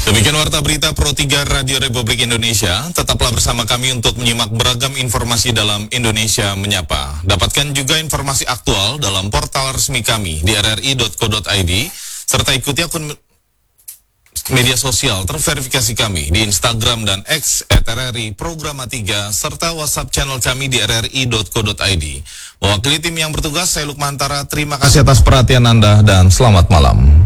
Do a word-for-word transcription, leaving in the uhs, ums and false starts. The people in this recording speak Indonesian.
Demikian Warta Berita Pro tiga Radio Republik Indonesia. Tetaplah bersama kami untuk menyimak beragam informasi dalam Indonesia Menyapa. Dapatkan juga informasi aktual dalam portal resmi kami di r r i dot co dot i d, serta ikuti akun media sosial terverifikasi kami di Instagram dan X at R R I Programa tiga, serta WhatsApp channel kami di r r i dot co dot i d. Mewakili tim yang bertugas, saya Lukmantara. Terima kasih atas perhatian Anda dan selamat malam.